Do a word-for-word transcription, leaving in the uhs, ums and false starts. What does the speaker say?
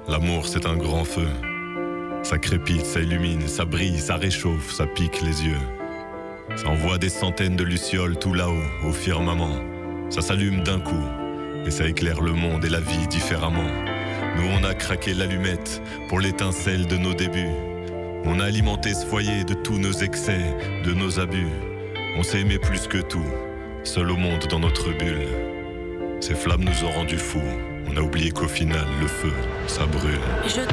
L'amour c'est un grand feu. Ça crépite, ça illumine, ça brille, ça réchauffe, ça pique les yeux. Ça envoie des centaines de lucioles tout là-haut, au firmament. Ça s'allume d'un coup, et ça éclaire le monde et la vie différemment. Nous on a craqué l'allumette pour l'étincelle de nos débuts. On a alimenté ce foyer de tous nos excès, de nos abus. On s'est aimé plus que tout, seul au monde dans notre bulle. Ces flammes nous ont rendus fous. On a oublié qu'au final, le feu, ça brûle. Je